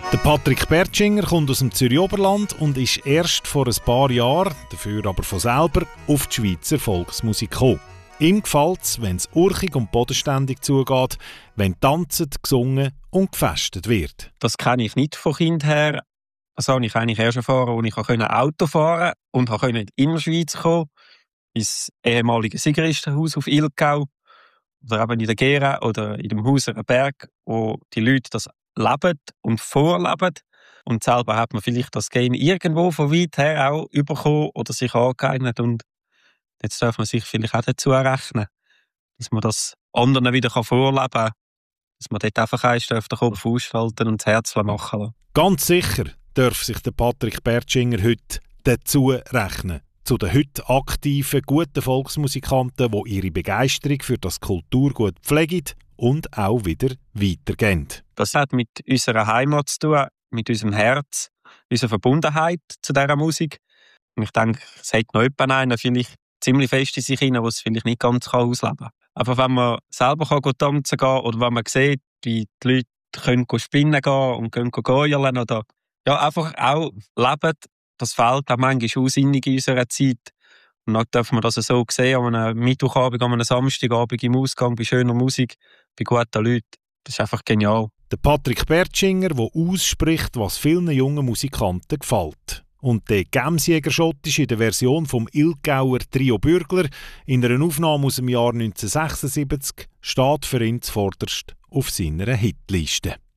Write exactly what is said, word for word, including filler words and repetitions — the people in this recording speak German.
Der Patrick Bertschinger kommt aus dem Zürich Oberland und ist erst vor ein paar Jahren, dafür aber von selber, auf die Schweizer Volksmusik gekommen. Ihm gefällt es, wenn es urchig und bodenständig zugeht, wenn tanzt, gesungen und gefestet wird. Das kenne ich nicht von Kind her. Das habe ich eigentlich erst erfahren, als ich Auto fahren konnte und in die Schweiz kommen, ins ehemalige Sigristenhaus auf Ilgau oder eben in der Gera oder in dem Hauser Berg, wo die Leute das leben und vorleben. Und selber hat man vielleicht das Gen irgendwo von weit her auch bekommen oder sich angeeignet. Und jetzt darf man sich vielleicht auch dazu rechnen, dass man das anderen wieder vorleben kann. Dass man dort einfach eins den Kopf ausschalten und das Herz machen lassen. Ganz sicher darf sich der Patrick Bertschinger heute dazu rechnen. Zu den heute aktiven, guten Volksmusikanten, die ihre Begeisterung für das Kulturgut pflegen und auch wieder weitergehen. Das hat mit unserer Heimat zu tun, mit unserem Herz, unserer Verbundenheit zu dieser Musik. Und ich denke, es hat noch jemand einen vielleicht ziemlich fest in sich hinein, der es vielleicht nicht ganz ausleben kann. Aber wenn man selber kann tanzen kann oder wenn man sieht, wie die Leute können spinnen gehen und können gehen oder ja, einfach auch leben, das fehlt auch manchmal ausinnig in unserer Zeit. Und dann darf man das so sehen, an einem Mittwochabend, an einem Samstagabend im Ausgang, bei schöner Musik, bei guten Leuten. Das ist einfach genial. Der Patrick Bertschinger, der ausspricht, was vielen jungen Musikanten gefällt. Und der Gemsjäger-Schott ist in der Version vom Ilgauer Trio Bürgler in einer Aufnahme aus dem Jahr neunzehnhundertsechsundsiebzig steht für ihn zuvorderst auf seiner Hitliste.